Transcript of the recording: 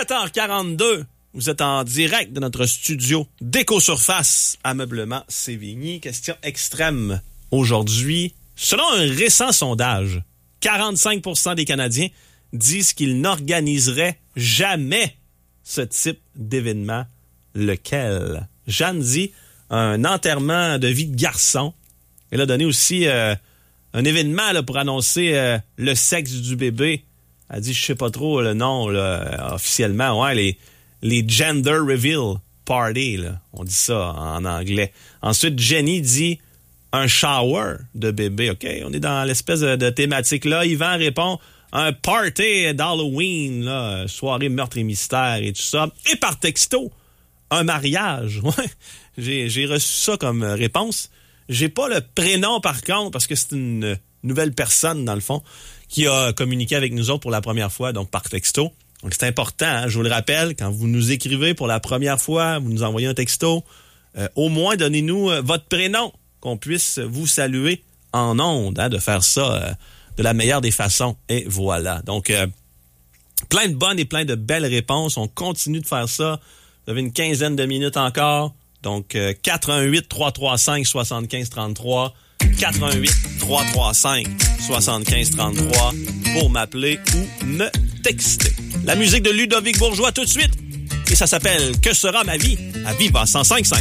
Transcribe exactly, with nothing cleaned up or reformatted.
sept heures quarante-deux, vous êtes en direct de notre studio d'Éco-Surface Ameublement Sévigny. Question extrême aujourd'hui. Selon un récent sondage, quarante-cinq pour cent des Canadiens disent qu'ils n'organiseraient jamais ce type d'événement. Lequel? Jeanne dit un enterrement de vie de garçon. Elle a donné aussi euh, un événement là, pour annoncer euh, le sexe du bébé. Elle dit, je sais pas trop le nom là, officiellement. Ouais, les, les Gender Reveal Party, là. On dit ça en anglais. Ensuite, Jenny dit un shower de bébé. OK, on est dans l'espèce de, de thématique-là. Yvan répond un party d'Halloween, là, soirée meurtre et mystère et tout ça. Et par texto, un mariage. Ouais, j'ai, j'ai reçu ça comme réponse. J'ai pas le prénom par contre, parce que c'est une nouvelle personne, dans le fond, qui a communiqué avec nous autres pour la première fois, donc par texto. Donc c'est important, hein, je vous le rappelle, quand vous nous écrivez pour la première fois, vous nous envoyez un texto, euh, au moins donnez-nous euh, votre prénom, qu'on puisse vous saluer en ondes, hein, de faire ça euh, de la meilleure des façons. Et voilà. Donc, euh, plein de bonnes et plein de belles réponses. On continue de faire ça. Vous avez une quinzaine de minutes encore. Donc, euh, quatre un huit, trois trois cinq, sept cinq trois trois. quatre un huit, trois trois cinq, sept cinq trois trois pour m'appeler ou me texter. La musique de Ludovic Bourgeois tout de suite. Et ça s'appelle « Que sera ma vie » à Viva cent cinq virgule cinq.